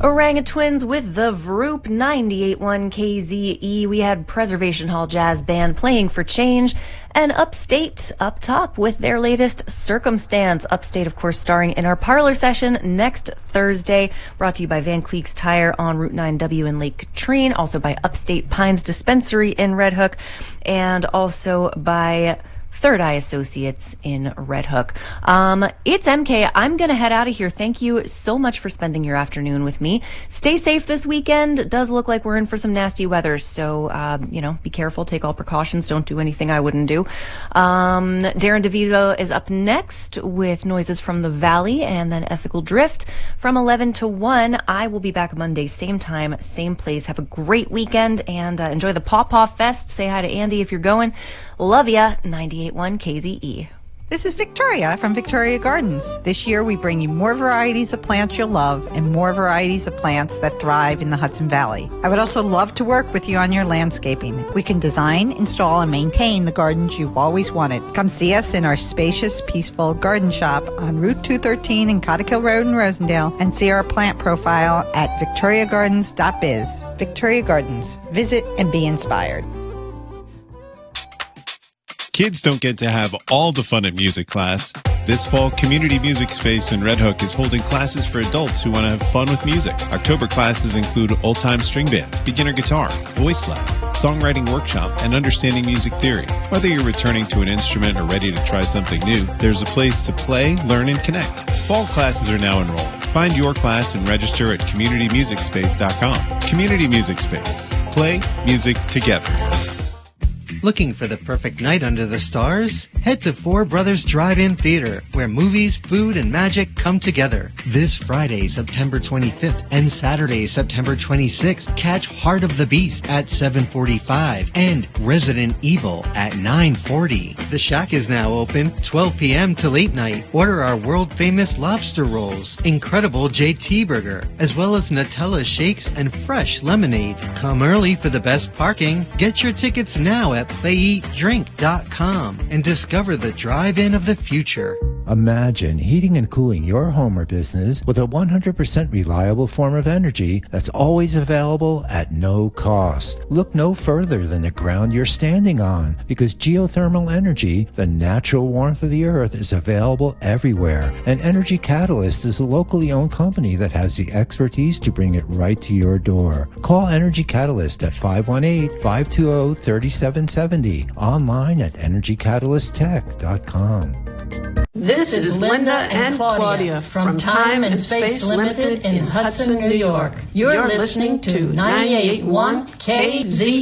Orangutwins with the Vroop 98.1 KZE. We had Preservation Hall Jazz Band playing for change, and Upstate up top with their latest Circumstance. Upstate, of course, starring in our parlor session next Thursday, brought to you by Van Cleek's Tire on Route 9W in Lake Katrine, also by Upstate Pines Dispensary in Red Hook, and also by Third Eye Associates in Red Hook. It's MK. I'm going to head out of here. Thank you so much for spending your afternoon with me. Stay safe this weekend. It does look like we're in for some nasty weather, so, be careful. Take all precautions. Don't do anything I wouldn't do. Darren DeVito is up next with Noises from the Valley and then Ethical Drift from 11 to 1. I will be back Monday, same time, same place. Have a great weekend and enjoy the Paw Paw Fest. Say hi to Andy if you're going. Love ya. 98.1 KZE. This is Victoria from Victoria Gardens. This year we bring you more varieties of plants you'll love and more varieties of plants that thrive in the Hudson Valley. I would also love to work with you on your landscaping. We can design, install, and maintain the gardens you've always wanted. Come see us in our spacious, peaceful garden shop on Route 213 in Cottikill Road in Rosendale and see our plant profile at victoriagardens.biz. Victoria Gardens. Visit and be inspired. Kids don't get to have all the fun at music class. This fall, Community Music Space in Red Hook is holding classes for adults who want to have fun with music. October classes include old-time string band, beginner guitar, voice lab, songwriting workshop, and understanding music theory. Whether you're returning to an instrument or ready to try something new, there's a place to play, learn, and connect. Fall classes are now enrolling. Find your class and register at communitymusicspace.com. Community Music Space. Play music together. Looking for the perfect night under the stars? Head to Four Brothers Drive-In Theater, where movies, food, and magic come together. This Friday, September 25th, and Saturday, September 26th, catch Heart of the Beast at 7:45 and Resident Evil at 9:40. The Shack is now open 12 p.m. to late night. Order our world-famous lobster rolls, incredible JT Burger, as well as Nutella shakes and fresh lemonade. Come early for the best parking. Get your tickets now at playeatdrink.com and discover the drive-in of the future. Imagine heating and cooling your home or business with a 100% reliable form of energy that's always available at no cost. Look no further than the ground you're standing on, because geothermal energy, the natural warmth of the earth, is available everywhere. And Energy Catalyst is a locally owned company that has the expertise to bring it right to your door. Call Energy Catalyst at 518-520-3770. Online at energycatalysttech.com. This is Linda and Claudia from Time and Space Limited in Hudson, New York. You're listening to 98.1 KZE.